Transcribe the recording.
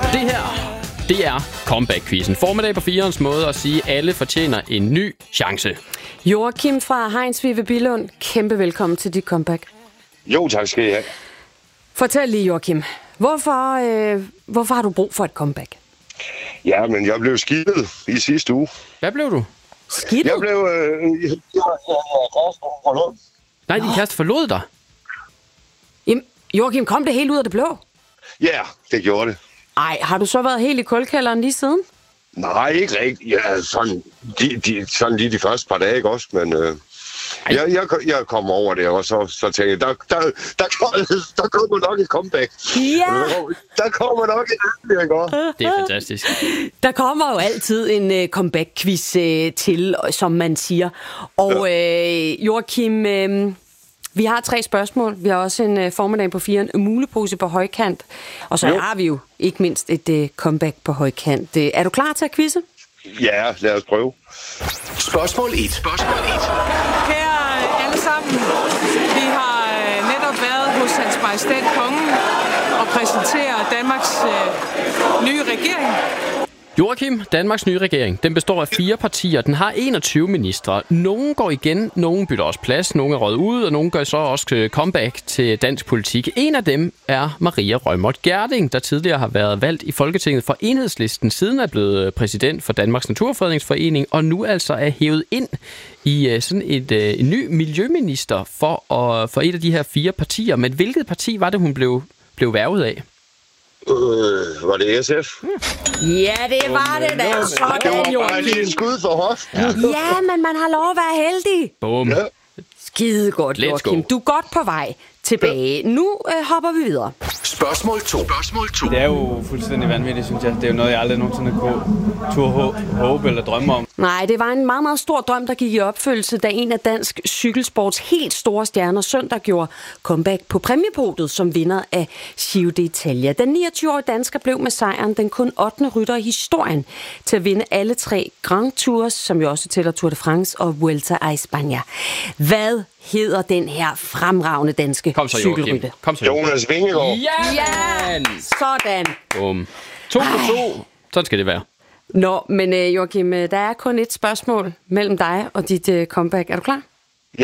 Det her, det er comeback-quizzen. Formiddag på 4'erens måde at sige, at alle fortjener en ny chance. Joachim fra Heinz Vive Billund, kæmpe velkommen til dit comeback. Jo, tak skal I have. Fortæl lige, Joachim. Hvorfor har du brug for et comeback? Ja, men jeg blev skidtet i sidste uge. Hvad blev du? Skidtet? Jeg blev... Nej, din kæreste forlod dig. Jamen, Joachim, kom det helt ud af det blå? Ja, det gjorde det. Ej, har du så været helt i kulkælderen lige siden? Nej, ikke rigtigt. Ja, sådan lige de første par dage, ikke også? Men jeg kom over det, og så tænkte jeg, der kommer nok et comeback. Ja! Der kommer nok et andet, ikke også? Det er fantastisk. Der kommer jo altid en comeback-quiz til, som man siger. Og Joachim, vi har 3 spørgsmål. Vi har også en formiddag på 4'eren, en mulepose på højkant. Og så har vi jo ikke mindst et comeback på højkant. Er du klar til at quizze? Ja, lad os prøve. Spørgsmål 1. Kære alle sammen, vi har netop været hos Hans Majestæt Kongen og præsentere Danmarks nye regering. Joachim, Danmarks nye regering, den består af 4 partier. Den har 21 ministre. Nogle går igen, nogle bytter også plads, nogle er røget ud, og nogle gør så også comeback til dansk politik. En af dem er Maria Reumert Gjerding, der tidligere har været valgt i Folketinget for Enhedslisten, siden er blevet præsident for Danmarks Naturfredningsforening, og nu altså er hævet ind i sådan en ny miljøminister for et af de her 4 partier. Men hvilket parti var det, hun blev hvervet af? Var det SF? Ja, det var det da. Sådan, Joachim. Lige et skud for hof. Ja, men man har lov at være heldig. Bum. Ja. Skide godt, Joachim. Du er godt på vej tilbage. Nu hopper vi videre. Spørgsmål 2. Det er jo fuldstændig vanvittigt, synes jeg. Det er jo noget, jeg aldrig nogensinde kunne turde håbe eller drømme om. Nej, det var en meget, meget stor drøm, der gik i opfyldelse, da en af dansk cykelsports helt store stjerner søndag gjorde comeback på præmiepodiet som vinder af Giro d'Italia. Den 29-årige dansker blev med sejren den kun 8. rytter i historien til at vinde alle 3 Grand Tours, som jo også tæller Tour de France og Vuelta a España. Hvad hedder den her fremragende danske cykelrytter? Kom så, Jonas Vingegaard. Ja! Sådan. Bum. 2 på 2. Sådan skal det være. Nå, men Joachim, der er kun et spørgsmål mellem dig og dit comeback. Er du klar?